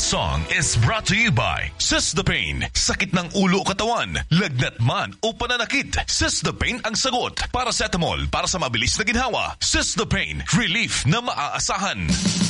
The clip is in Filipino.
song is brought to you by Sistapain. Sakit ng ulo o katawan, lagnat man o pananakit, Sistapain ang sagot. Paracetamol para sa mabilis na ginhawa. Sistapain, relief na maaasahan.